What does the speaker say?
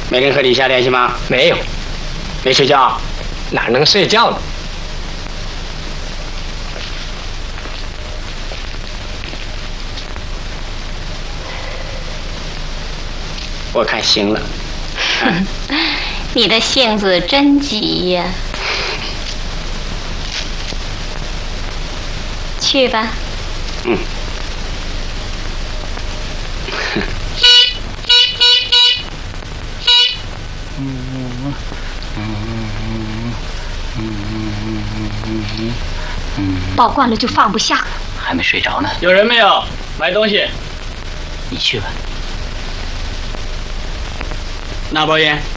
没跟和李霞联系吗？ 没有。 没睡觉？ 哪能睡觉呢？ 我看行了。 你的性子真急呀。去吧。 嗯。 抱惯了就放不下。 还没睡着呢。 有人没有？买东西。 你去吧。 拿包烟。